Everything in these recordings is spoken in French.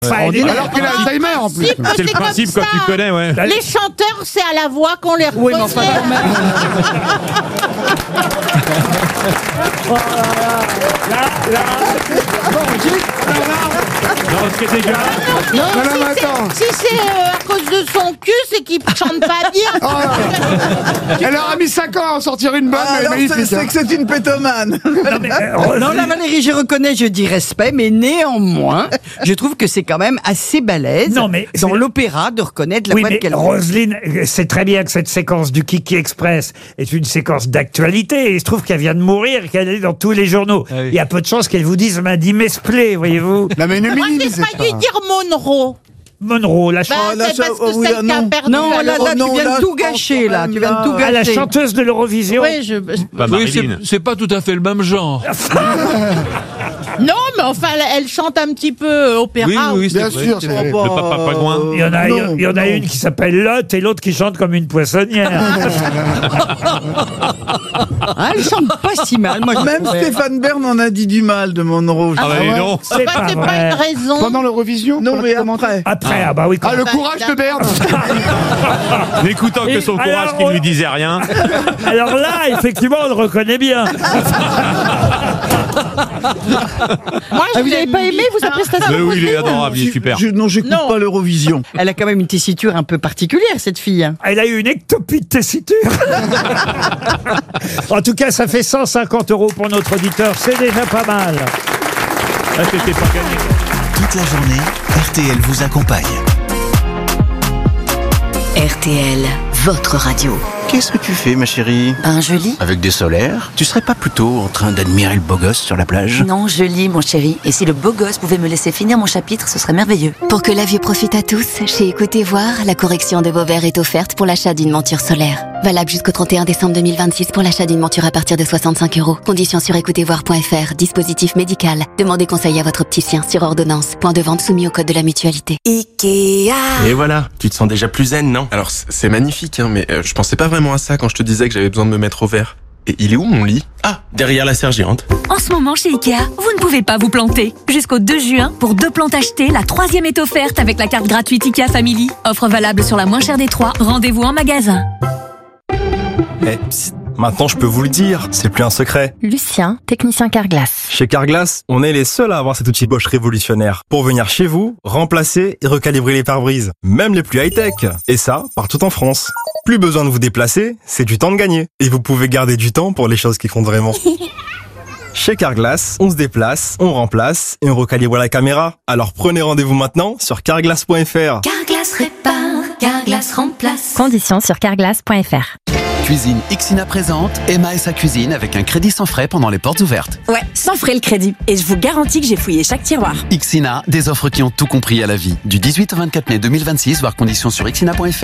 Alors qu'elle a Alzheimer en plus. C'est le principe quand tu connais, ouais. Les chanteurs, c'est à la voix qu'on les reconnaît. Oui, mais enfin, quand même. Non, c'est dégueulasse. Non, mais attends. si c'est à cause de son cul, c'est qu'il chante pas bien. Elle aura mis 5 ans à en sortir une bonne, mais Alors magnifique. c'est que c'est une pétomane. Non, la Valérie, je reconnais, je dis respect, mais néanmoins, je trouve que c'est quand même assez balèze Non, mais dans c'est- l'opéra de reconnaître la Oui, voix de mais quelqu'un. Roselyne sait très bien que cette séquence du Kiki Express est une séquence d'actualité et il se trouve qu'elle vient de mourir et qu'elle est dans tous les journaux. Ah oui. Il y a peu de chances qu'elle vous dise Maddy Mesplé, voyez-vous. Non, mais ne Moi, minimisez j'ai failli pas. dire Monroe. Monroe, la, Bah, là, c'est ça- parce que oui, celle qui a non. perdu. Non, à là, l'Euro. tu non, viens là, de tout je pense gâcher, quand là. même, Tu viens de là. tout la gâcher. chanteuse de l'Eurovision. Oui, Bah, Oui, Marilyn. c'est pas tout à fait le même genre. Non, mais enfin, elle chante un petit peu opéra. Oui, c'est Bien vrai. sûr, c'est c'est vrai. vrai. Le papa pingouin. Il y en a, non, il y en a non. une qui s'appelle Lotte et l'autre qui chante comme une poissonnière. Ah, elle chante pas si mal. Moi, je Même trouvais. Stéphane Bern en a dit du mal de Monroe. Ah, bah, dis donc. C'est Bah, pas c'est pas vrai. une raison. Pendant l'Eurovision Non pour mais le commenter. après. Après, ah bah oui. Ah, le Bah, courage de Berne. N'écoutant que son courage alors, qui ne lui disait rien. Alors là, effectivement, on le reconnaît bien. Moi, je Ah, vous n'avez l'aime pas aimé, bien. vous, sa prestation? Mais oui, il est adorable, il est super. Non, j'écoute Non. pas l'Eurovision. Elle a quand même une tessiture un peu particulière, cette fille. hein. Elle a eu une ectopie de tessiture. En tout cas, ça fait 150 € pour notre auditeur. C'est déjà pas mal. Ah, c'était pas gagné. Toute la journée, RTL vous accompagne. RTL, votre radio. Qu'est-ce que tu fais, ma chérie? Je lis? Avec des solaires? Tu serais pas plutôt en train d'admirer le beau gosse sur la plage? Non, je lis, mon chéri. Et si le beau gosse pouvait me laisser finir mon chapitre, ce serait merveilleux. Pour que la vue profite à tous, chez Écoutez Voir, la correction de vos verres est offerte pour l'achat d'une monture solaire. Valable jusqu'au 31 décembre 2026 pour l'achat d'une monture à partir de 65 €. Conditions sur écoutezvoir.fr. Dispositif médical. Demandez conseil à votre opticien sur ordonnance. Point de vente soumis au code de la mutualité. Et voilà, tu te sens déjà plus zen, non? Alors c'est magnifique, hein, mais je pensais pas vraiment à ça quand je te disais que j'avais besoin de me mettre au vert. Et il est où mon lit? Ah, derrière la serre géante. En ce moment, chez Ikea, vous ne pouvez pas vous planter. Jusqu'au 2 juin, pour 2 plantes achetées, la 3e est offerte avec la carte gratuite Ikea Family. Offre valable sur la moins chère des 3. Rendez-vous en magasin. Eh, psst, maintenant je peux vous le dire, c'est plus un secret. Lucien, technicien Carglass. Chez Carglass, on est les seuls à avoir cet outil Bosch révolutionnaire pour venir chez vous, remplacer et recalibrer les pare-brises, même les plus high-tech. Et ça, partout en France. Plus besoin de vous déplacer, c'est du temps de gagner. Et vous pouvez garder du temps pour les choses qui comptent vraiment. Chez Carglass, on se déplace, on remplace et on recalibre la caméra. Alors prenez rendez-vous maintenant sur carglass.fr. Carglass répare, Carglass remplace. Conditions sur carglass.fr. Cuisine Ixina présente Emma et sa cuisine avec un crédit sans frais pendant les portes ouvertes. Ouais, sans frais le crédit. Et je vous garantis que j'ai fouillé chaque tiroir. Ixina, des offres qui ont tout compris à la vie. Du 18 au 24 mai 2026, voir conditions sur ixina.fr.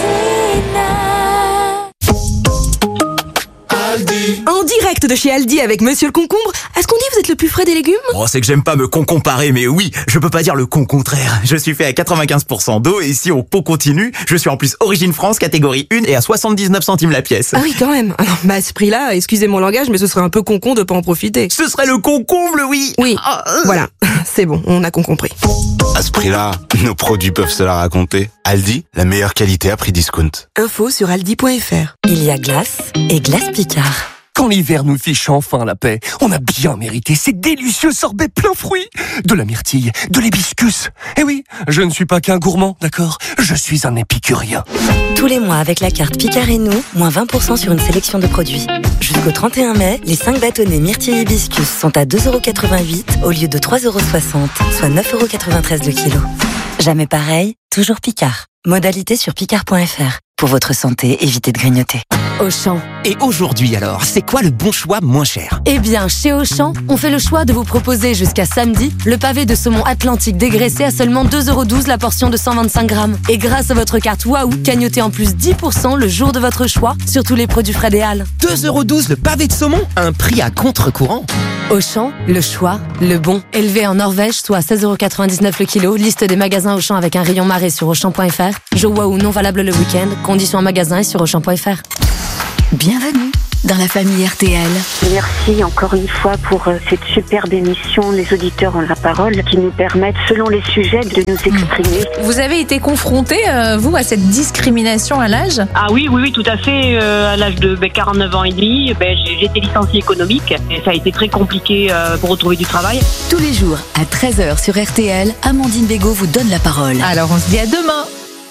En direct de chez Aldi avec Monsieur le Concombre, est-ce qu'on dit vous êtes le plus frais des légumes? Oh, c'est que j'aime pas me comparer, mais oui, je peux pas dire le contraire. Je suis fait à 95% d'eau et si on continue, je suis en plus Origine France, catégorie 1 et à 79 centimes la pièce. Ah oui, quand même. Ah non, mais à ce prix-là, excusez mon langage, mais ce serait un peu con de pas en profiter. Ce serait le concombre, oui. Oui, voilà. C'est bon, on a compris. À ce prix-là, nos produits peuvent se la raconter. Aldi, la meilleure qualité à prix discount. Info sur aldi.fr. Il y a glace et glace Picard. Quand l'hiver nous fiche enfin la paix, on a bien mérité ces délicieux sorbets plein fruits. De la myrtille, de l'hibiscus. Eh oui, je ne suis pas qu'un gourmand, d'accord? Je suis un épicurien. Tous les mois avec la carte Picard et nous, moins 20% sur une sélection de produits. Jusqu'au 31 mai, les 5 bâtonnets myrtille hibiscus sont à 2,88 € au lieu de 3,60 €, soit 9,93 € le kilo. Jamais pareil, toujours Picard. Modalité sur picard.fr. Pour votre santé, évitez de grignoter. Auchan. Et aujourd'hui alors, c'est quoi le bon choix moins cher? Eh bien, chez Auchan, on fait le choix de vous proposer jusqu'à samedi le pavé de saumon atlantique dégraissé à seulement 2,12 € la portion de 125 grammes. Et grâce à votre carte Waouh, cagnotez en plus 10% le jour de votre choix sur tous les produits frais des Halles. 2,12 € le pavé de saumon? Un prix à contre-courant. Auchan, le choix, le bon. Élevé en Norvège, soit 16,99 € le kilo. Liste des magasins Auchan avec un rayon marée sur Auchan.fr. Jeux Waouh non valable le week-end. Conditions en magasin et sur Auchan.fr. Bienvenue dans la famille RTL. Merci encore une fois pour cette superbe émission. Les auditeurs ont la parole qui nous permettent, selon les sujets, de nous exprimer. Vous avez été confronté, vous, à cette discrimination à l'âge ? Ah oui, tout à fait. À l'âge de 49 ans et demi, j'ai été licenciée économique et ça a été très compliqué pour retrouver du travail. Tous les jours, à 13h sur RTL, Amandine Bégaud vous donne la parole. Alors on se dit à demain.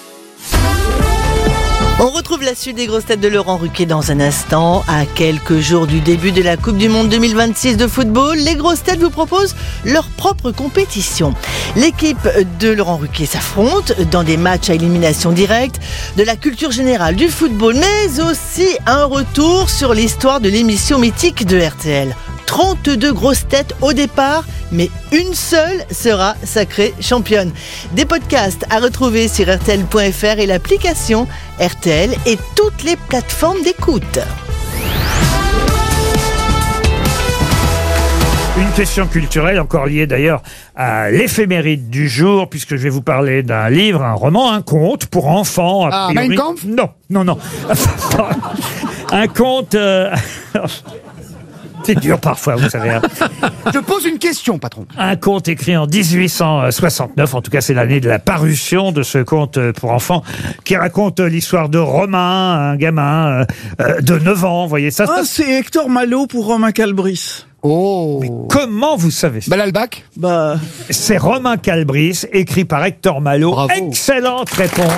On retrouve la suite des grosses têtes de Laurent Ruquier dans un instant. À quelques jours du début de la Coupe du Monde 2026 de football, les grosses têtes vous proposent leur propre compétition. L'équipe de Laurent Ruquier s'affronte dans des matchs à élimination directe, de la culture générale du football, mais aussi un retour sur l'histoire de l'émission mythique de RTL. 32 grosses têtes au départ, mais une seule sera sacrée championne. Des podcasts à retrouver sur RTL.fr et l'application RTL et toutes les plateformes d'écoute. Une question culturelle, encore liée d'ailleurs à l'éphéméride du jour, puisque je vais vous parler d'un livre, un roman, un conte pour enfants. Ah, Mein Kampf ? Non. Un conte... C'est dur parfois, vous savez. Je pose une question, patron. Un conte écrit en 1869, en tout cas c'est l'année de la parution de ce conte pour enfants, qui raconte l'histoire de Romain, un gamin de 9 ans, vous voyez ça. C'est Hector Malot pour Romain Calbris. Oh. Mais comment vous savez ça? Balalbac. C'est Romain Calbris, écrit par Hector Malot. Bravo. Excellente réponse.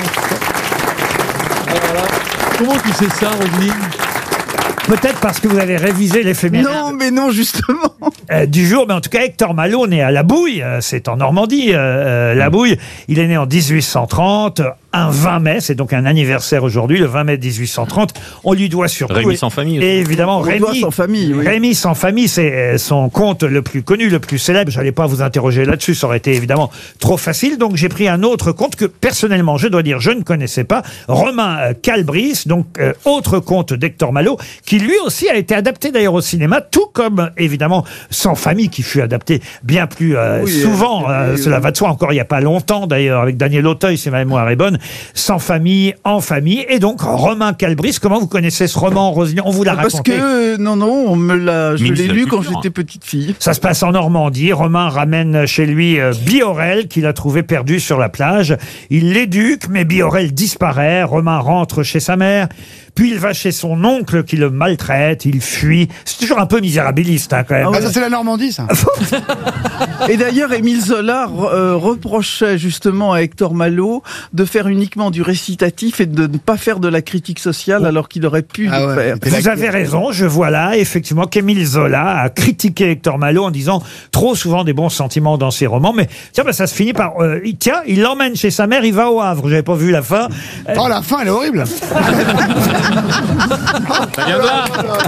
Comment tu sais ça, Roselyne? Peut-être parce que vous avez révisé l'éphéméride. Non, mais non, justement. Du jour, mais en tout cas, Hector Malot né à La Bouille, c'est en Normandie, La Bouille. Il est né en 1830, un 20 mai, c'est donc un anniversaire aujourd'hui, le 20 mai 1830. On lui doit surtout... Rémi sans famille aussi. Et évidemment, Rémi sans famille, oui. Rémi sans famille, c'est son conte le plus connu, le plus célèbre. J'allais pas vous interroger là-dessus, ça aurait été évidemment trop facile. Donc j'ai pris un autre conte que, personnellement, je dois dire, je ne connaissais pas. Romain Calbris, donc autre conte d'Hector Malot, qui lui aussi a été adapté d'ailleurs au cinéma, tout comme, évidemment, Sans famille, qui fut adapté bien plus souvent. Cela va de soi, encore il n'y a pas longtemps d'ailleurs, avec Daniel Auteuil, si ma mémoire est bonne. Sans famille, en famille. Et donc, Romain Calbris, comment vous connaissez ce roman, Roselyne? On vous l'a raconté. Parce que, je l'ai lu quand j'étais petite fille. Ça se passe en Normandie. Romain ramène chez lui Biorel, qu'il a trouvé perdu sur la plage. Il l'éduque, mais Biorel disparaît. Romain rentre chez sa mère. Puis il va chez son oncle qui le maltraite, il fuit. C'est toujours un peu misérabiliste, quand même. Ça, c'est la Normandie, ça. Et d'ailleurs, Émile Zola reprochait justement à Hector Malot de faire uniquement du récitatif et de ne pas faire de la critique sociale alors qu'il aurait pu le faire. Vous avez raison, je vois là, effectivement, qu'Émile Zola a critiqué Hector Malot en disant trop souvent des bons sentiments dans ses romans, mais tiens, ça se finit par... il l'emmène chez sa mère, il va au Havre. J'avais pas vu la fin. Oh, la fin, elle est horrible. Ça vient de là.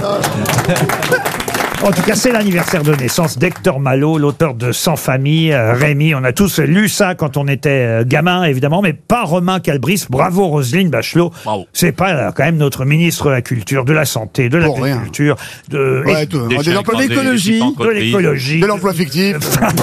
En tout cas, c'est l'anniversaire de naissance d'Hector Malot, l'auteur de Sans famille, Rémi. On a tous lu ça quand on était gamin, évidemment, mais pas Romain Calbris. Bravo, Roselyne Bachelot. Bravo. C'est pas quand même notre ministre de la Culture, de la Santé, de l'Agriculture, de l'écologie, de l'emploi fictif.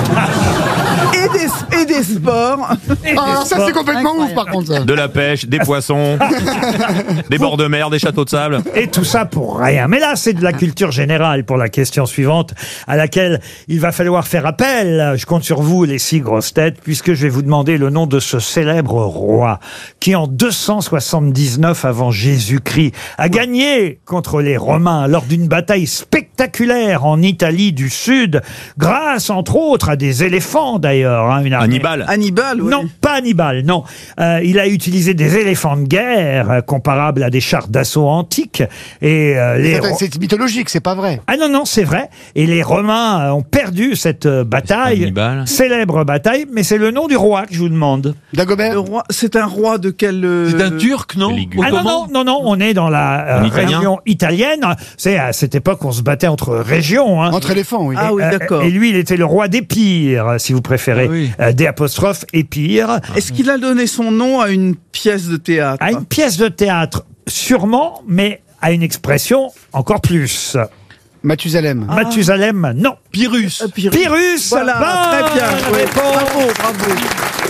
Et des sports. Ça, c'est complètement ouf, par contre. Ça. De la pêche, des poissons, des bords de mer, des châteaux de sable. Et tout ça pour rien. Mais là, c'est de la culture générale pour la question suivante, à laquelle il va falloir faire appel. Je compte sur vous, les 6 grosses têtes, puisque je vais vous demander le nom de ce célèbre roi qui, en 279 avant Jésus-Christ, a gagné contre les Romains lors d'une bataille spectaculaire en Italie du Sud, grâce, entre autres, à des éléphants, d'ailleurs. Hannibal. Hannibal, oui. Non, pas Hannibal, non. Il a utilisé des éléphants de guerre comparables à des chars d'assaut antiques. Et c'est mythologique, c'est pas vrai. Ah non, c'est vrai. Et les Romains ont perdu cette bataille, Hannibal. célèbre bataille, mais c'est le nom du roi que je vous demande. Dagobert. C'est un roi de quel... C'est un Turc, non? Ah non, on est dans la région italienne. C'est à cette époque on se battait entre régions. Entre éléphants, oui. Ah oui, d'accord. Et lui, il était le roi d'Épire, si vous préférez. D' apostrophe Épire. Est-ce qu'il a donné son nom à une pièce de théâtre? À une pièce de théâtre, sûrement, mais à une expression encore plus. Mathusalem. Mathusalem, non. Pyrrhus. Pyrrhus. Voilà, très bien. Oui.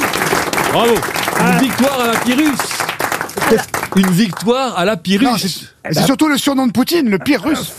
Bravo. Une victoire à la Pyrrhus. Une victoire à la Pyrrhus. C'est surtout le surnom de Poutine, le pire russe.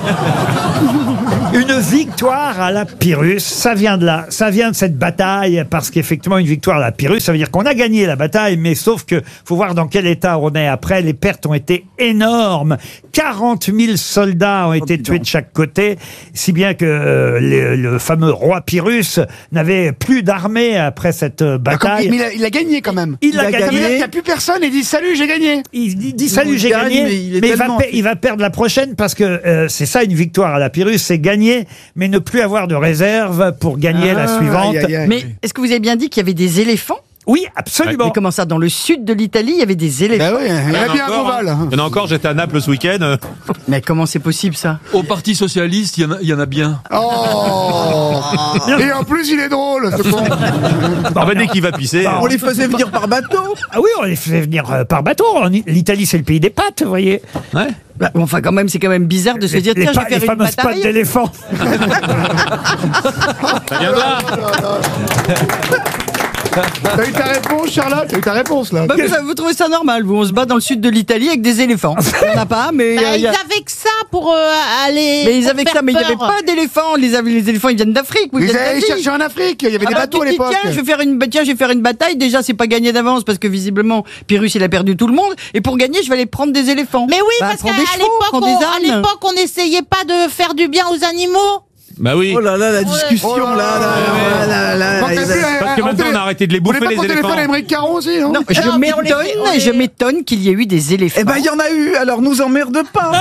Une victoire à la Pyrrhus, ça vient de là, ça vient de cette bataille, parce qu'effectivement, une victoire à la Pyrrhus, ça veut dire qu'on a gagné la bataille, mais sauf que faut voir dans quel état on est après. Les pertes ont été énormes. 40 000 soldats ont été tués de chaque côté, si bien que le fameux roi Pyrrhus n'avait plus d'armée après cette bataille. Mais il a gagné quand même. Il a gagné. Ça veut dire qu'il n'y a plus personne et dit salut, j'ai gagné. Il dit salut, j'ai gagné, mais il va perdre la prochaine parce que c'est ça une victoire à la Pyrrhus, c'est gagner, mais ne plus avoir de réserve pour gagner la suivante. Mais est-ce que vous avez bien dit qu'il y avait des éléphants ? Oui, absolument. Mais comment ça, dans le sud de l'Italie, il y avait des éléphants? Il y en a bien un Val. Il y en a encore, j'étais à Naples ce week-end. Mais comment c'est possible, ça? Au Parti Socialiste, il y en a bien. Oh. Et en plus, il est drôle, ce con. En fait, dès qu'il va pisser... On les faisait venir par bateau. Ah oui, on les faisait venir par bateau. L'Italie, c'est le pays des pâtes, vous voyez. Ouais. Bah, enfin, quand même, c'est quand même bizarre de se dire, tiens, je vais faire les une fameuses bataille. pâtes d'éléphant. Ça vient de là. T'as eu ta réponse, Charlotte? T'as eu ta réponse, là. Bah, vous trouvez ça normal, vous? On se bat dans le sud de l'Italie avec des éléphants. Il n'y en a pas, mais... Ils avaient que ça pour aller... Mais ils pour avaient que faire ça, mais il n'y avait peur. pas d'éléphants. Les éléphants, ils viennent d'Afrique. Ils allaient chercher en Afrique. Il y avait des bateaux à l'époque. Tiens, je vais faire une bataille. Déjà, c'est pas gagné d'avance parce que visiblement, Pyrrhus, il a perdu tout le monde. Et pour gagner, je vais aller prendre des éléphants. Mais oui, Bah, parce prends qu'à des chevaux, prends des ânes. l'époque, on n'essayait pas de faire du bien aux animaux. Bah oui. Oh là là, la discussion, Parce que maintenant, on a arrêté de les bouffer, les éléphants. téléphone à Émeric Caron aussi, non? Non, je m'étonne qu'il y ait eu des éléphants. Eh ben, il y en a eu, alors nous emmerde pas.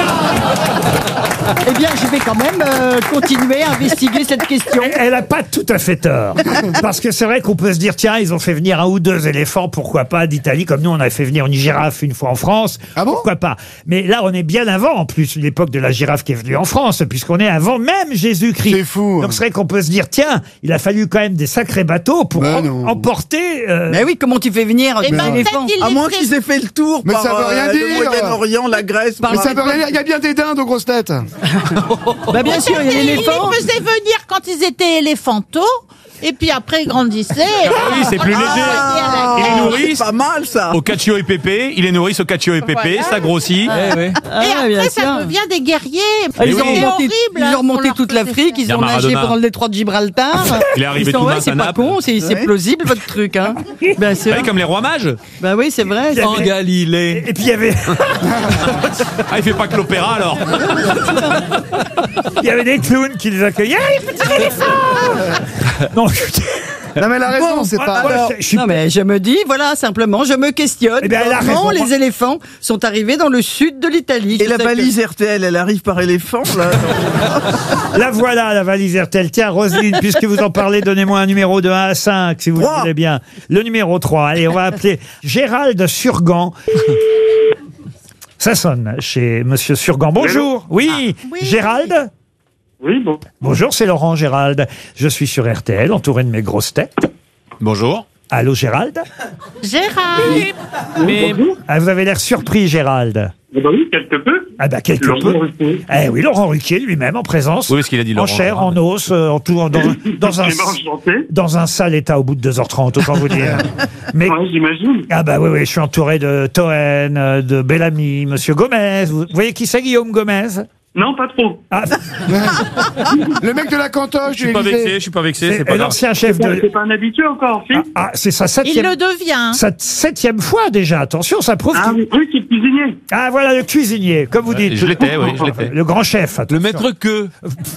Eh bien, je vais quand même continuer à investiguer cette question. Elle n'a pas tout à fait tort. Parce que c'est vrai qu'on peut se dire, tiens, ils ont fait venir 1 ou 2 éléphants, pourquoi pas, d'Italie, comme nous, on avait fait venir une girafe une fois en France. Ah bon? Pourquoi pas? Mais là, on est bien avant, en plus, l'époque de la girafe qui est venue en France, puisqu'on est avant même Jésus-Christ. C'est fou. Donc c'est vrai qu'on peut se dire, tiens, il a fallu quand même des sacrés bateaux pour emporter... Mais oui, comment tu fais venir des éléphants? À moins qu'ils aient fait le tour Mais par ça veut rien le dire. Moyen-Orient, la Grèce. Mais ça veut rien dire. Il y a bien des dindes aux grosses têtes. Bah bien sûr, il y a l'éléphant. Ils les faisaient venir quand ils étaient éléphantaux. Et puis après, ils grandissaient. Oui, c'est plus léger. Il est nourrice. C'est pas mal, ça. Au cacio et pépé. Il est nourrice au cacio et pépé. Ça grossit. Et après, ça devient des guerriers. Ils ont remonté leur toute faisait l'Afrique, ils faire. ont nagé Maradona. pendant le détroit de Gibraltar. Il est arrivé Ils sont, tout ouais, mince c'est à pas Naples. con, c'est plausible votre truc, hein. Bien sûr. Ouais, comme les rois mages. Bah oui, c'est vrai. En Galilée. Et puis il y avait... Ah, il fait pas que l'opéra, alors. Il y avait des clowns qui les accueillaient. Les petits éléphants. Non, Non, mais elle a raison, Bon, c'est pas. alors, non mais je me dis, voilà, simplement, je me questionne. Eh bien, elle a Comment raison. les éléphants sont arrivés dans le sud de l'Italie? Et la valise RTL, elle arrive par éléphant, là. La voilà, la valise RTL. Tiens, Roselyne, puisque vous en parlez, donnez-moi un numéro de 1 à 5, si vous le voulez bien. Le numéro 3. Allez, on va appeler Gérald Surgan. Ça sonne chez Monsieur Surgan. Bonjour. Oui, Gérald. Oui, bon. Bonjour, c'est Laurent Gérald. Je suis sur RTL, entouré de mes grosses têtes. Bonjour. Allô, Gérald? Gérald. Mais... Ah, vous avez l'air surpris, Gérald. Eh ben oui, quelque peu. Ah bah quelque Laurent peu. Ruquier. Eh oui, Laurent Ruquier lui-même en présence. Oui, ce qu'il a dit, En Laurent. chair, en os, en tout, dans un sale état au bout de 2h30, autant vous dire. Mais Ouais, j'imagine. ah bah oui, je suis entouré de Toen, de Bellamy, Monsieur Gomez. Vous voyez qui c'est, Guillaume Gomez? Non, pas trop. Ah, Le mec de la cantoche. Je suis pas vexé, je suis pas vexé, c'est pas grave. l'ancien chef de... C'est pas un habitué encore, si? Ah, c'est sa Il le 7e... devient. Sa 7e fois déjà, attention, ça prouve Ah qu'il... oui, c'est le cuisinier. Ah voilà, le cuisinier, comme vous dites. Je l'étais, oui, je l'étais. Le grand chef. Le attention. maître que.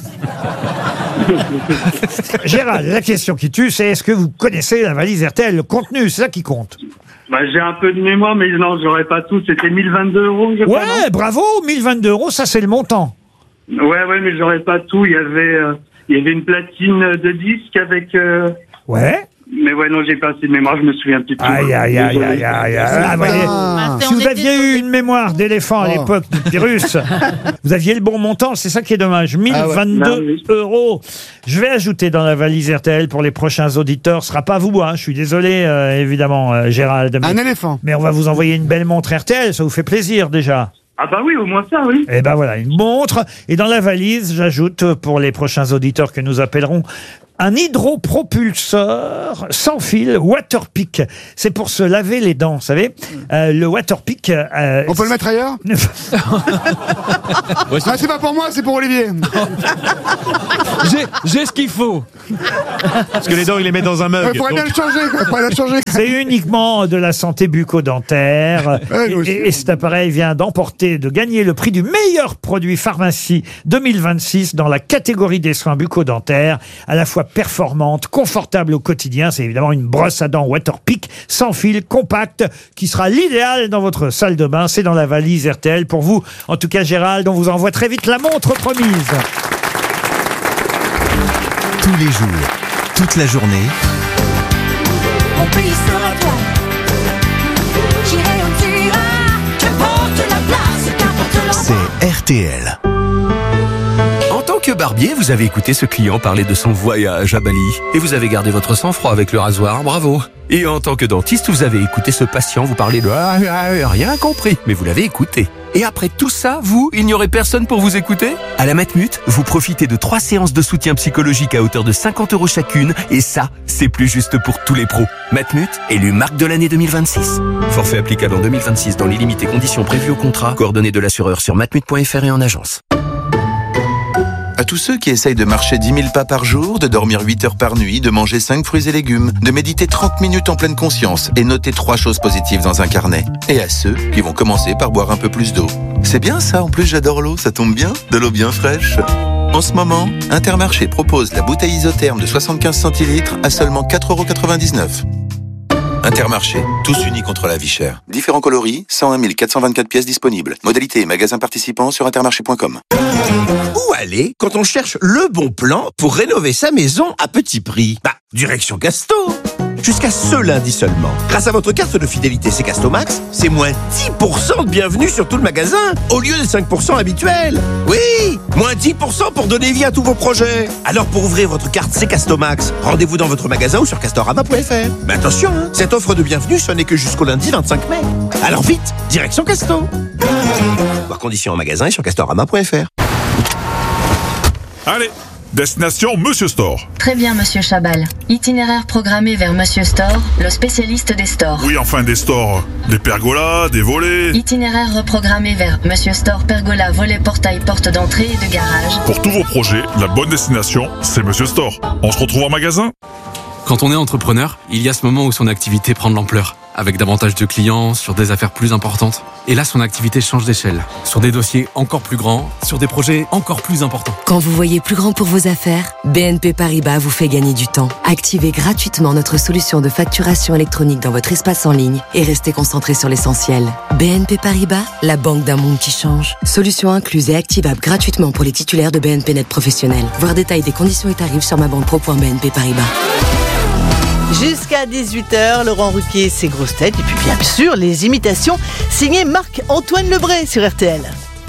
Gérald, la question qui tue, c'est est-ce que vous connaissez la valise RTL, le contenu, c'est ça qui compte. Bah, j'ai un peu de mémoire, mais non, j'aurais pas tout. C'était 1022 €, je crois. Ouais, bravo, 1022 €, ça c'est le montant. Ouais, mais j'aurais pas tout. Il y avait une platine de disque avec. Ouais. Mais ouais, non, j'ai pas assez de mémoire. Je me souviens plus. Aïe. Ah, voyez, si vous aviez eu une mémoire d'éléphant à l'époque du Pyrrhus, vous aviez le bon montant, c'est ça qui est dommage. 1022 €. Je vais ajouter dans la valise RTL pour les prochains auditeurs. Ce sera pas vous, hein. Je suis désolé, évidemment, Gérald. Un éléphant. Mais on va vous envoyer une belle montre RTL, ça vous fait plaisir déjà. Ah bah oui, au moins ça, oui. Et ben voilà, une montre. Et dans la valise, j'ajoute pour les prochains auditeurs que nous appellerons Un hydropropulseur sans fil Waterpik. C'est pour se laver les dents, vous savez. Le Waterpik... On peut le mettre ailleurs Ah, c'est pas pour moi, c'est pour Olivier. J'ai ce qu'il faut. Parce que les dents, il les met dans un mug. Il faudrait bien le changer, quoi. Faudrait le changer. C'est uniquement de la santé bucco-dentaire. Et cet appareil vient de gagner le prix du meilleur produit pharmacie 2026 dans la catégorie des soins bucco-dentaires, à la fois performante, confortable au quotidien. C'est évidemment une brosse à dents Waterpik sans fil, compacte, qui sera l'idéal dans votre salle de bain. C'est dans la valise RTL pour vous. En tout cas, Gérald, on vous envoie très vite la montre promise. Tous les jours, toute la journée. Mon pays sera toi. J'irai où tu iras. Je porte la place, qu'importe l'endroit. C'est RTL. En tant que barbier, vous avez écouté ce client parler de son voyage à Bali. Et vous avez gardé votre sang-froid avec le rasoir, bravo. Et en tant que dentiste, vous avez écouté ce patient vous parler de rien compris, mais vous l'avez écouté. Et après tout ça, il n'y aurait personne pour vous écouter? À la Matmut, vous profitez de 3 séances de soutien psychologique à hauteur de 50 € chacune, et ça, c'est plus juste pour tous les pros. Matmut, élu marque de l'année 2026. Forfait applicable en 2026 dans les limites et conditions prévues au contrat. Coordonnées de l'assureur sur matmut.fr et en agence. À tous ceux qui essayent de marcher 10 000 pas par jour, de dormir 8 heures par nuit, de manger 5 fruits et légumes, de méditer 30 minutes en pleine conscience et noter 3 choses positives dans un carnet. Et à ceux qui vont commencer par boire un peu plus d'eau. C'est bien ça, en plus j'adore l'eau, ça tombe bien, de l'eau bien fraîche. En ce moment, Intermarché propose la bouteille isotherme de 75 centilitres à seulement 4,99 €. Intermarché, tous unis contre la vie chère. Différents coloris, 101 424 pièces disponibles. Modalité et magasins participants sur intermarché.com. Où aller quand on cherche le bon plan pour rénover sa maison à petit prix? Direction Casto. Jusqu'à ce lundi seulement. Grâce à votre carte de fidélité C'est Castomax, c'est moins 10% de bienvenue sur tout le magasin, au lieu des 5% habituels. Oui, moins 10% pour donner vie à tous vos projets. Alors pour ouvrir votre carte C'est Castomax, rendez-vous dans votre magasin ou sur castorama.fr. Mais attention, cette offre de bienvenue, ce n'est que jusqu'au lundi 25 mai. Alors vite, direction Casto. Voir conditions en magasin et sur castorama.fr. Allez, destination Monsieur Store. Très bien, monsieur Chabal. Itinéraire programmé vers Monsieur Store, le spécialiste des stores. Oui, enfin des stores. Des pergolas, des volets. Itinéraire reprogrammé vers Monsieur Store, pergola, volet, portail, porte d'entrée et de garage. Pour tous vos projets, la bonne destination, c'est Monsieur Store. On se retrouve en magasin? Quand on est entrepreneur, il y a ce moment où son activité prend de l'ampleur, avec davantage de clients, sur des affaires plus importantes. Et là, son activité change d'échelle, sur des dossiers encore plus grands, sur des projets encore plus importants. Quand vous voyez plus grand pour vos affaires, BNP Paribas vous fait gagner du temps. Activez gratuitement notre solution de facturation électronique dans votre espace en ligne et restez concentré sur l'essentiel. BNP Paribas, la banque d'un monde qui change. Solution incluse et activable gratuitement pour les titulaires de BNP Net Professionnel. Voir détail des conditions et tarifs sur mabanque.pro.bnp Paribas. Jusqu'à 18h, Laurent Ruquier, ses grosses têtes. Et puis bien sûr, les imitations signées Marc-Antoine Lebray sur RTL.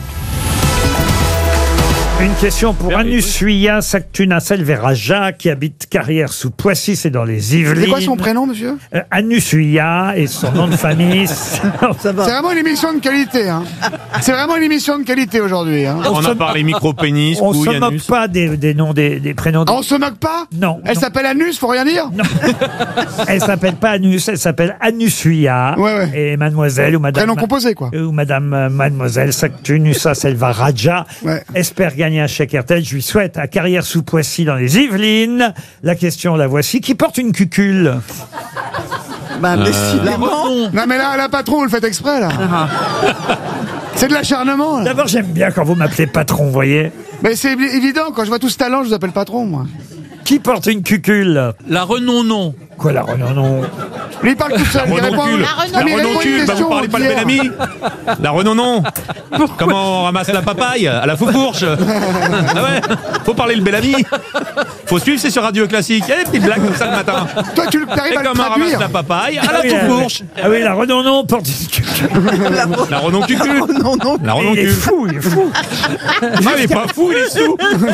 Une question pour Anusuia Saktuna Selveraja qui habite Carrières-sous-Poissy, c'est dans les Yvelines. C'est quoi son prénom, monsieur Anusuia et son nom de famille. C'est vraiment une émission de qualité. Hein. C'est vraiment une émission de qualité aujourd'hui. Hein. On a parlé micro-pénis, On se couille, moque anus. pas des noms, des prénoms. Ah, on se moque pas? Non. Elle s'appelle Anus, faut rien dire? Non. Elle s'appelle pas Anus, elle s'appelle Anusuia. Ouais. Et mademoiselle ou madame. Prénom composé, quoi. Ou madame, mademoiselle Saktunusa Selveraja espère gagner un chèque RTL. Je lui souhaite à Carrières-sous-Poissy dans les Yvelines. La question, la voici. Qui porte une cucule? Décidément. Non, mais là, patron, vous le faites exprès, là. C'est de l'acharnement, là. D'abord, j'aime bien quand vous m'appelez patron, vous voyez. Mais c'est évident, quand je vois tout ce talent, je vous appelle patron, moi. Qui porte une cucule? La Renon-Non. Quoi, la Renon-Non? Lui, il parle tout seul. La renoncule, bah vous parlez pas le Bellamy. La Renon-Non. Comment on ramasse la papaye? À la foufourche. Ah ouais, faut parler le Bellamy. Faut suivre, c'est sur Radio Classique. Il y a des petites blagues comme ça le matin. Toi, tu t'arrives à le comment on ramasse traduire. la papaye? À la foufourche. Ah oui, la Renon-Non porte une cucule. La Renoncule. La Il est Renoncule. fou, il est fou. Non, il est pas fou, il est sous.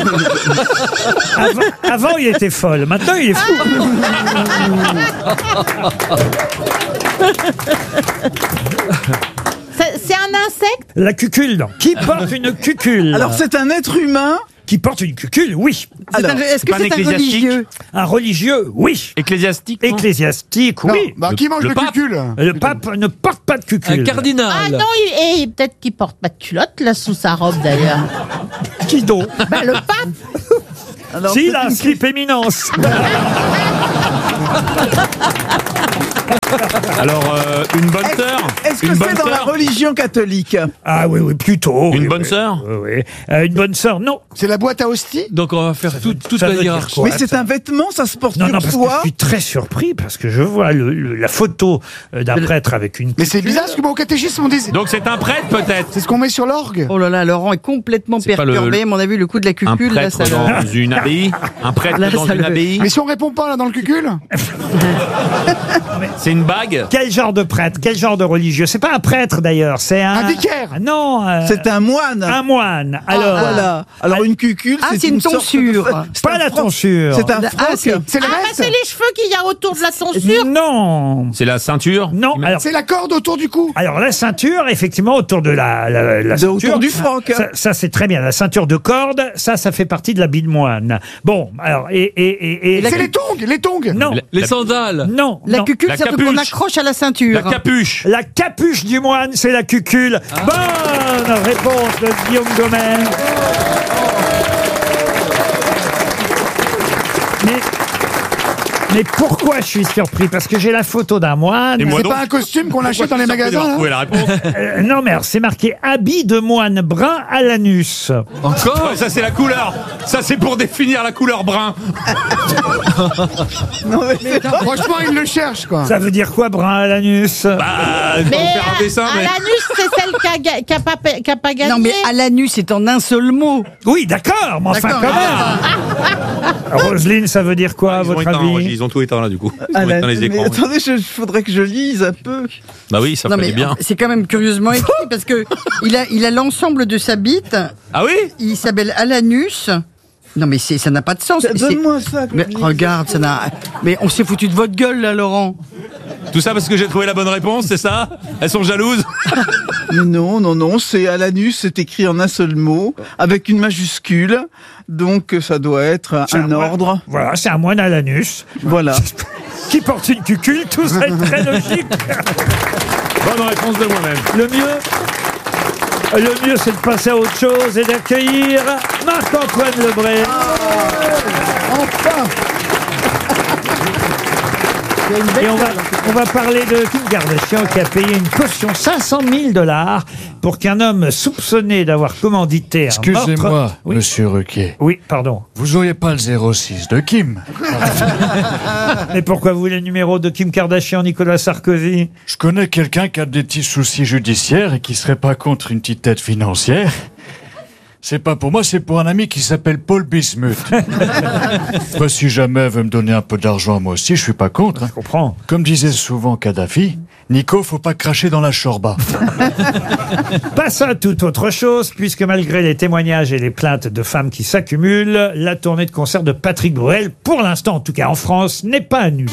Avant, il était folle. Maintenant, il est fou. C'est un insecte? La cucule, non. Qui porte une cucule? Alors c'est un être humain Qui porte une cucule, oui. Est-ce que pas un c'est un ecclésiastique religieux? Un religieux, oui. Ecclésiastique non Ecclésiastique, Non, oui. bah, qui mange le pape cucule? Le pape ne porte pas de cucule. Un cardinal. Ah non, et peut-être qu'il porte pas de culotte là sous sa robe d'ailleurs. Qui donc? Bah le pape. Alors, Si, c'est il a un une- slip éminence. Alors, une bonne sœur Est-ce que Une bonne c'est dans la sœur religion catholique? Ah oui, plutôt. Une oui, bonne oui. sœur Oui. Une bonne sœur, non. C'est la boîte à hostie? Donc on va faire toute ça la veut dire hiérarchie. quoi? Mais c'est un vêtement, ça se porte Non, sur parce que je soi. suis très surpris parce que je vois la photo d'un prêtre avec une. Mais c'est bizarre parce que mon catéchisme on dit. Donc c'est un prêtre peut-être. C'est ce qu'on met sur l'orgue. Oh là là, Laurent est complètement C'est pas perturbé. À mon avis, le coup de la Un cucule, là, prêtre ça le- dans une abbaye. Un prêtre Là, dans ça une le- abbaye. Mais si on répond pas là dans le cucul? C'est une bague. Quel genre de prêtre? Quel genre de religieux? C'est pas un prêtre d'ailleurs, c'est un. Un vicaire. Non. C'est un moine. Un moine. Alors. Voilà. Alors une cucule, Ah, c'est une sorte de- tonsure. c'est Pas un la froc. tonsure. C'est un Ah, froc. c'est C'est le Ah bah reste? c'est les cheveux qu'il y a autour de la tonsure. Non. C'est la ceinture. Non. Alors, C'est la corde autour du cou. alors la ceinture, effectivement, autour de la ceinture. autour du froc. Ça c'est très bien. La ceinture de corde, ça fait partie de l'habit de moine. Bon, alors et C'est les tongs, les tongs. non. Les sandales. Non. La non. cucule, La c'est un truc qu'on capuche. accroche à la ceinture. La capuche. La capuche du moine, c'est la cucule. Bonne réponse de Guillaume Gomez. Mais pourquoi je suis surpris? Parce que j'ai la photo d'un moine. Et moi C'est donc pas un costume qu'on achète dans les magasins, là? Où est la réponse? Non, mais alors, c'est marqué habit de moine brun à l'anus. Encore. Ouais, ça c'est la couleur. Ça c'est pour définir la couleur brun. Non, mais c'est- Franchement, il le cherche, quoi. Ça veut dire quoi, brun à l'anus? Bah, je vais Mais faire un dessin, à mais. l'anus, c'est celle qui a pas gagné. Non, mais à l'anus, c'est en un seul mot. Oui, d'accord, mais enfin, D'accord. quand même. Roselyne, ça veut dire quoi, à Ils ont votre éteint, avis? ils ont tout éteint là du coup. Ils Ah, ont là, éteint les mais écrans. attendez, il faudrait que je lise un peu. Bah oui, ça Non, ferait mais bien. c'est quand même curieusement écrit parce que il a l'ensemble de sa bite. Ah oui? Il s'appelle à l'anus. Non, mais ça n'a pas de sens. C'est- Donne-moi ça. Mais Claudine. regarde, ça n'a. Mais on s'est foutu de votre gueule là, Laurent. Tout ça parce que j'ai trouvé la bonne réponse, c'est ça? Elles sont jalouses? Mais non, c'est à l'anus, c'est écrit en un seul mot, avec une majuscule, donc ça doit être C'est un moine. ordre. Voilà, c'est un moine à l'anus. Voilà. Qui porte une cucule, tout ça est très logique. Bonne réponse de moi-même. Le mieux, c'est de passer à autre chose et d'accueillir Marc-Antoine Lebré. Enfin. Et on va parler de Kim Kardashian qui a payé une caution $500 000 pour qu'un homme soupçonné d'avoir commandité un meurtre... Excusez-moi, Oui. monsieur Ruquier. Oui, pardon. Vous auriez pas le 06 de Kim? Mais pourquoi vous voulez le numéro de Kim Kardashian, Nicolas Sarkozy? Je connais quelqu'un qui a des petits soucis judiciaires et qui serait pas contre une petite aide financière. C'est pas pour moi, c'est pour un ami qui s'appelle Paul Bismuth. Bah, si jamais elle veut me donner un peu d'argent, moi aussi, je suis pas contre. Je comprends. Comme disait souvent Kadhafi, Nico, faut pas cracher dans la chorba. Passons à toute autre chose, puisque malgré les témoignages et les plaintes de femmes qui s'accumulent, la tournée de concert de Patrick Bruel, pour l'instant en tout cas en France, n'est pas annulée.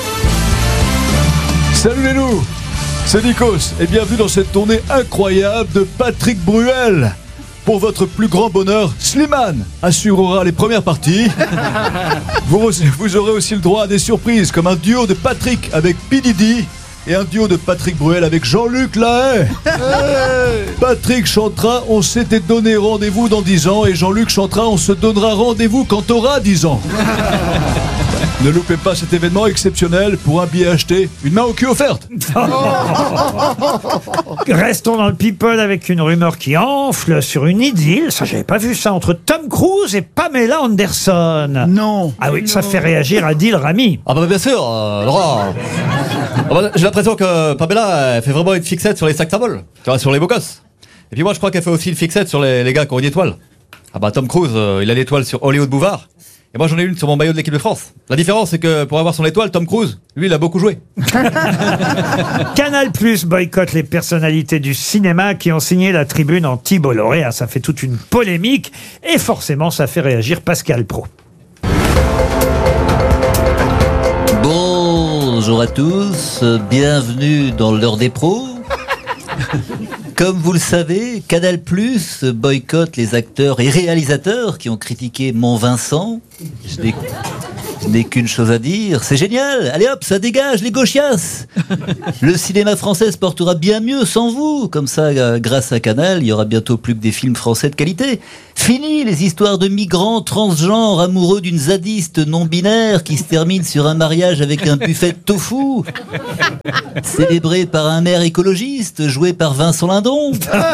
Salut les loups, c'est Nikos et bienvenue dans cette tournée incroyable de Patrick Bruel. Pour votre plus grand bonheur, Slimane assurera les premières parties. Vous aurez aussi le droit à des surprises comme un duo de Patrick avec P. Diddy et un duo de Patrick Bruel avec Jean-Luc Lahaye. Patrick chantera « On s'était donné rendez-vous dans 10 ans » et Jean-Luc chantera « On se donnera rendez-vous quand t'auras 10 ans ». Ne loupez pas cet événement exceptionnel. Pour un billet acheté, une main au cul offerte. Restons dans le people avec une rumeur qui enfle sur une idylle. Ça, j'avais pas vu ça entre Tom Cruise et Pamela Anderson. Non. Ah oui, ça fait réagir Adil Rami. Ah bah bien sûr, Laurent. Ah bah, j'ai l'impression que Pamela elle fait vraiment une fixette sur les sacs symboles, tu vois, sur les beaux gosses. Et puis moi, je crois qu'elle fait aussi une fixette sur les gars qui ont une étoile. Ah bah Tom Cruise, il a l'étoile sur Hollywood Boulevard. Et moi, j'en ai une sur mon maillot de l'équipe de France. La différence, c'est que pour avoir son étoile, Tom Cruise, lui, il a beaucoup joué. Canal Plus boycotte les personnalités du cinéma qui ont signé la tribune anti-Bolloré. Ah, ça fait toute une polémique et forcément, ça fait réagir Pascal Praud. Bonjour à tous, bienvenue dans l'heure des pros. Comme vous le savez, Canal+ boycotte les acteurs et réalisateurs qui ont critiqué Mon Vincent. Je n'ai qu'une chose à dire, c'est génial. Allez hop, ça dégage les gauchias. Le cinéma français se portera bien mieux sans vous. Comme ça, grâce à Canal, il y aura bientôt plus que des films français de qualité. Fini les histoires de migrants transgenres amoureux d'une zadiste non-binaire qui se termine sur un mariage avec un buffet de tofu. Célébré par un maire écologiste, joué par Vincent Lindon.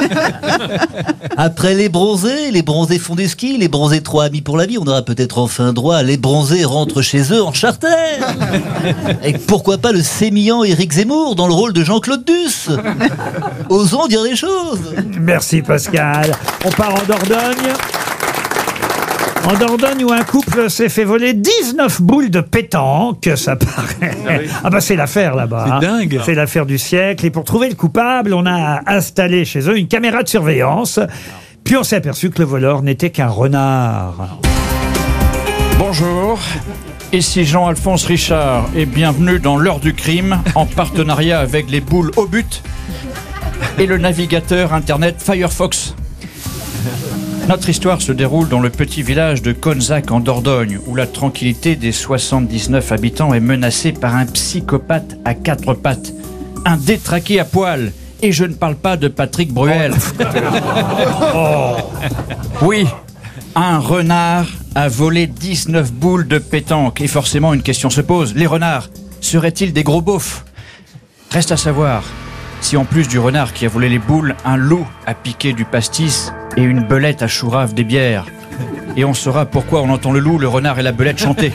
Après les bronzés font du ski, les bronzés 3 amis pour la vie, on aura peut-être enfin droit à les bronzés rentrent chez eux en charter. Et pourquoi pas le sémillant Éric Zemmour dans le rôle de Jean-Claude Duss. Osons dire les choses. Merci Pascal. On part en Dordogne. En Dordogne où un couple s'est fait voler 19 boules de pétanque, ça paraît. Ah bah c'est l'affaire là-bas. C'est dingue. C'est l'affaire du siècle. Et pour trouver le coupable, on a installé chez eux une caméra de surveillance. Puis on s'est aperçu que le voleur n'était qu'un renard. Bonjour, ici Jean-Alphonse Richard et bienvenue dans l'heure du crime en partenariat avec les boules au but et le navigateur internet Firefox. Notre histoire se déroule dans le petit village de Conzac en Dordogne où la tranquillité des 79 habitants est menacée par un psychopathe à 4 pattes, un détraqué à poil. Et je ne parle pas de Patrick Bruel. Oh. Oui, un renard a volé 19 boules de pétanque. Et forcément, une question se pose. Les renards, seraient-ils des gros beaufs ? Reste à savoir si en plus du renard qui a volé les boules, un loup a piqué du pastis et une belette à chourave des bières. Et on saura pourquoi on entend le loup, le renard et la belette chanter.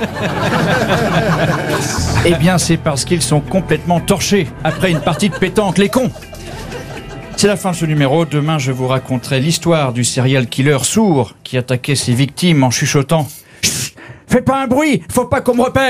Eh bien, c'est parce qu'ils sont complètement torchés après une partie de pétanque, les cons. C'est la fin de ce numéro. Demain, je vous raconterai l'histoire du serial killer sourd qui attaquait ses victimes en chuchotant « Chut, fais pas un bruit, faut pas qu'on me repère !»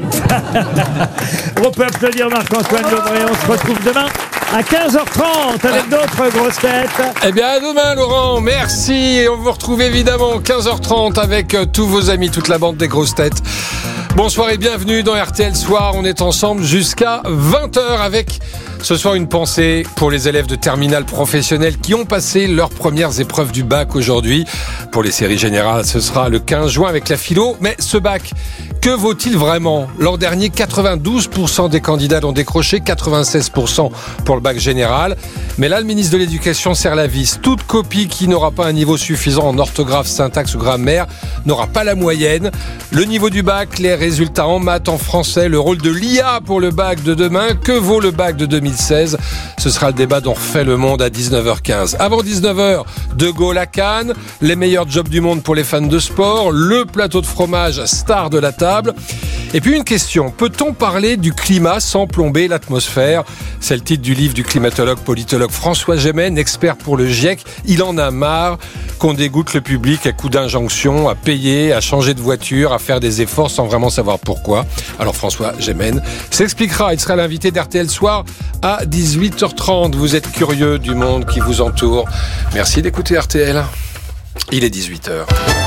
On peut applaudir Marc-Antoine Lebré. On se retrouve demain à 15h30 avec d'autres grosses têtes. Eh bien, à demain, Laurent. Merci. Et on vous retrouve évidemment 15h30 avec tous vos amis, toute la bande des grosses têtes. Bonsoir et bienvenue dans RTL Soir. On est ensemble jusqu'à 20h avec ce soir une pensée pour les élèves de terminale professionnelle qui ont passé leurs premières épreuves du bac aujourd'hui. Pour les séries générales, ce sera le 15 juin avec la philo. Mais ce bac, que vaut-il vraiment ? L'an dernier, 92% des candidats l'ont décroché, 96% pour le bac général. Mais là, le ministre de l'Éducation serre la vis. Toute copie qui n'aura pas un niveau suffisant en orthographe, syntaxe ou grammaire n'aura pas la moyenne. Le niveau du bac, les résultats en maths, en français, le rôle de l'IA pour le bac de demain. Que vaut le bac de 2016 ? Ce sera le débat dont refait le monde à 19h15. Avant 19h, De Gaulle à Cannes, les meilleurs jobs du monde pour les fans de sport, le plateau de fromage star de la table. Et puis une question, peut-on parler du climat sans plomber l'atmosphère ? C'est le titre du livre du climatologue politologue François Gémen, expert pour le GIEC. Il en a marre qu'on dégoûte le public à coups d'injonctions, à payer, à changer de voiture, à faire des efforts sans vraiment savoir pourquoi. Alors François Gémen s'expliquera, il sera l'invité d'RTL Soir à 18h30. Vous êtes curieux du monde qui vous entoure. Merci d'écouter RTL. Il est 18h.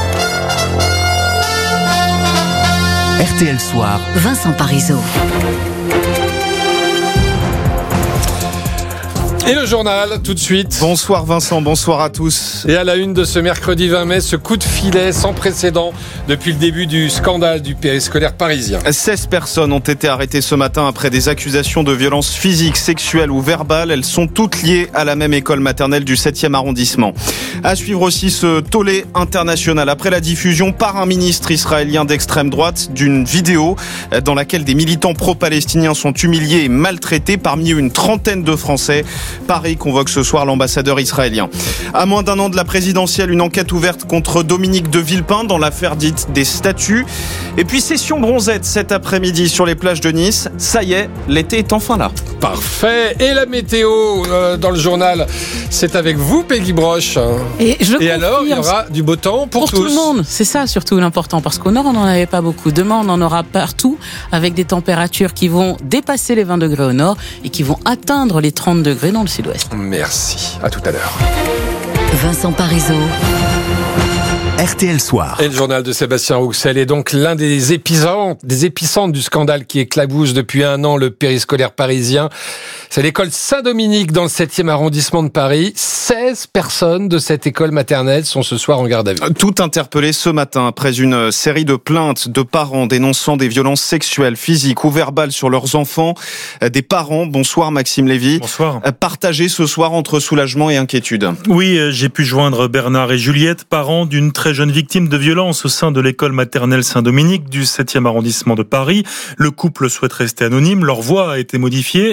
RTL Soir. Vincent Parisot. Et le journal, tout de suite. Bonsoir Vincent, bonsoir à tous. Et à la une de ce mercredi 20 mai, ce coup de filet sans précédent depuis le début du scandale du périscolaire parisien. 16 personnes ont été arrêtées ce matin après des accusations de violences physiques, sexuelles ou verbales. Elles sont toutes liées à la même école maternelle du 7e arrondissement. À suivre aussi ce tollé international après la diffusion par un ministre israélien d'extrême droite d'une vidéo dans laquelle des militants pro-palestiniens sont humiliés et maltraités parmi une trentaine de Français. Paris convoque ce soir l'ambassadeur israélien. À moins d'un an de la présidentielle, une enquête ouverte contre Dominique de Villepin dans l'affaire dite des statues. Et puis session bronzette cet après-midi sur les plages de Nice. Ça y est, l'été est enfin là. Parfait. Et la météo dans le journal, c'est avec vous, Peggy Broche. Et alors, il y aura du beau temps pour tous. Tout le monde. C'est ça surtout l'important, parce qu'au nord, on n'en avait pas beaucoup. Demain, on en aura partout, avec des températures qui vont dépasser les 20 degrés au nord et qui vont atteindre les 30 degrés dans le sud-ouest. Merci. À tout à l'heure. Vincent Parisot. RTL Soir. Et le journal de Sébastien Rouxel est donc l'un des épicentres du scandale qui éclabousse depuis 1 an le périscolaire parisien. C'est l'école Saint-Dominique dans le 7e arrondissement de Paris. 16 personnes de cette école maternelle sont ce soir en garde à vue. Tout interpellé ce matin après une série de plaintes de parents dénonçant des violences sexuelles, physiques ou verbales sur leurs enfants. Des parents, bonsoir Maxime Lévy. Bonsoir. Partagés ce soir entre soulagement et inquiétude. Oui, j'ai pu joindre Bernard et Juliette, parents d'une très jeune victime de violence au sein de l'école maternelle Saint-Dominique du 7e arrondissement de Paris. Le couple souhaite rester anonyme, leur voix a été modifiée.